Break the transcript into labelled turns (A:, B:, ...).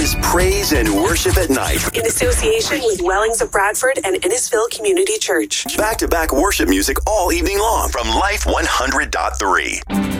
A: is Praise and Worship at Night.
B: In association with Wellings of Bradford and Innisfil Community Church.
A: Back-to-back worship music all evening long from Life 100.3.